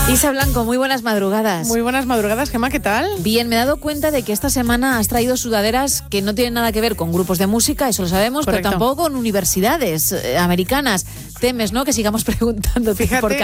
Isa Blanco, muy buenas madrugadas. Muy buenas madrugadas, Gemma, ¿qué tal? Bien, me he dado cuenta de que esta semana has traído sudaderas que no tienen nada que ver con grupos de música, eso lo sabemos, Correcto. pero tampoco con universidades americanas. Temes, ¿no?, que sigamos preguntándote Fíjate, por